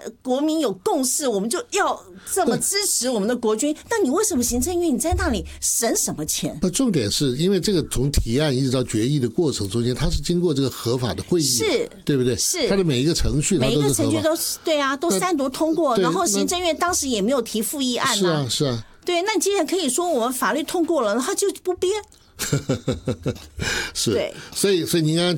国民有共识，我们就要这么支持我们的国军。那你为什么行政院你在那里省什么钱？ 重点是因为这个从提案一直到决议的过程中间，它是经过这个合法的会议， 是， 对不对？ 是， 它的每一个程序， 每一个程序都是对啊，都3读通过，然后行政院当时也没有提复议案啊， 是啊。 对，那你既然可以说我们法律通过了，他就不编。 是，所以您刚刚